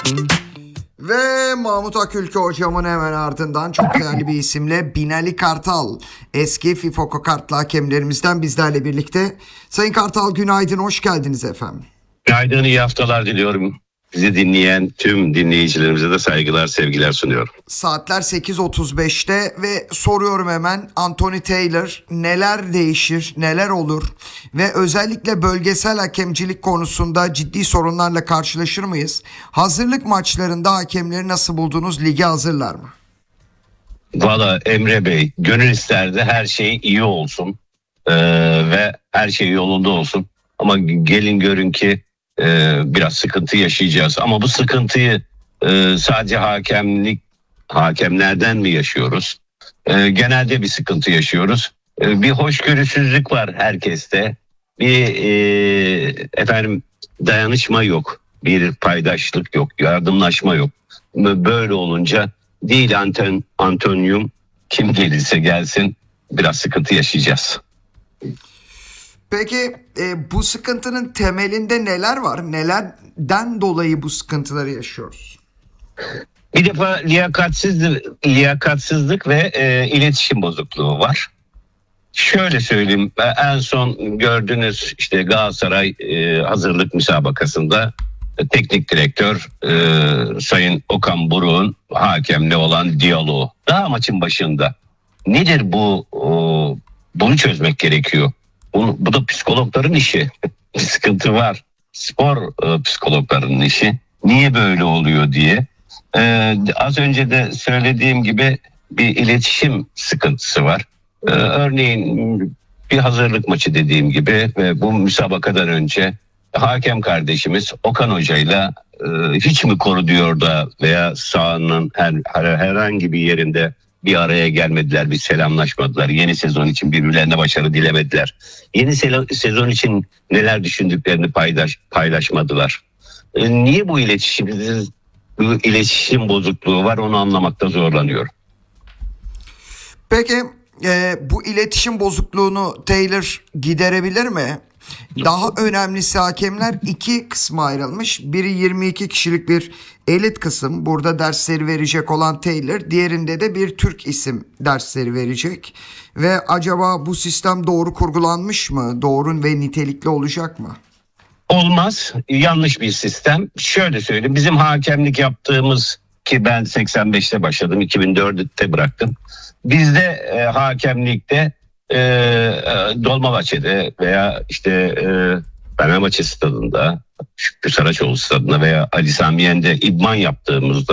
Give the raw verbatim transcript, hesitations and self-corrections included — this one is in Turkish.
Ve Mahmut Akülke hocamın hemen ardından çok değerli bir isimle Binali Kartal, eski FIFOKO kartlı hakemlerimizden bizlerle birlikte. Sayın Kartal, günaydın, hoş geldiniz efendim. Günaydın, iyi haftalar diliyorum. Bizi dinleyen tüm dinleyicilerimize de saygılar, sevgiler sunuyorum. Saatler sekiz otuz beşte ve soruyorum hemen, Anthony Taylor neler değişir, neler olur ve özellikle bölgesel hakemcilik konusunda ciddi sorunlarla karşılaşır mıyız? Hazırlık maçlarında hakemleri nasıl buldunuz? Lige hazırlar mı? Valla Emre Bey, gönül isterdi her şey iyi olsun ee, ve her şey yolunda olsun. Ama gelin görün ki e, biraz sıkıntı yaşayacağız. Ama bu sıkıntıyı e, sadece hakemlik hakemlerden mi yaşıyoruz? E, genelde bir sıkıntı yaşıyoruz. E, bir hoşgörüsüzlük var herkeste. Bir e, efendim dayanışma yok. Bir paydaşlık yok. Yardımlaşma yok. Böyle olunca değil Anton, Antonium kim gelirse gelsin biraz sıkıntı yaşayacağız. Peki e, bu sıkıntının temelinde neler var? Nelerden dolayı bu sıkıntıları yaşıyoruz? Bir defa liyakatsizlik, liyakatsizlik ve e, iletişim bozukluğu var. Şöyle söyleyeyim, en son gördüğünüz işte Galatasaray e, hazırlık müsabakasında e, teknik direktör e, Sayın Okan Buruk'un hakemle olan diyaloğu. Daha maçın başında. Nedir bu? O, bunu çözmek gerekiyor. Bu, bu da psikologların işi. Bir sıkıntı var. Spor e, psikologlarının işi. Niye böyle oluyor diye. Ee, az önce de söylediğim gibi bir iletişim sıkıntısı var. Ee, örneğin bir hazırlık maçı dediğim gibi ve bu müsabakadan önce hakem kardeşimiz Okan Hoca'yla e, hiç mi koru diyor da veya sahanın her, her, herhangi bir yerinde bir araya gelmediler, bir selamlaşmadılar. Yeni sezon için birbirlerine başarı dilemediler. Yeni se- sezon için neler düşündüklerini paylaş, paylaşmadılar. Ee, niye bu iletişimsiz Bu iletişim bozukluğu var, onu anlamakta zorlanıyorum. Peki e, bu iletişim bozukluğunu Taylor giderebilir mi? Daha önemlisi, hakemler iki kısma ayrılmış. Biri yirmi iki kişilik bir elit kısım. Burada dersleri verecek olan Taylor. Diğerinde de bir Türk isim dersleri verecek. Ve acaba bu sistem doğru kurgulanmış mı? Doğru ve nitelikli olacak mı? Olmaz. Yanlış bir sistem. Şöyle söyleyeyim. Bizim hakemlik yaptığımız, ki ben seksen beşte başladım, iki bin dörtte bıraktım. Bizde e, hakemlikte e, e, Dolmabahçe'de veya işte e, Fenerbahçe stadında, Şükrü Saraçoğlu stadında veya Ali Sami Yen'de idman yaptığımızda